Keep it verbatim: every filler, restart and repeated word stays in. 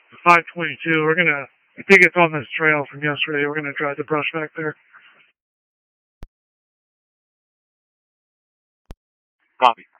five twenty-two. We're gonna, I think it's on this trail from yesterday. We're gonna drive the brush back there. Copy.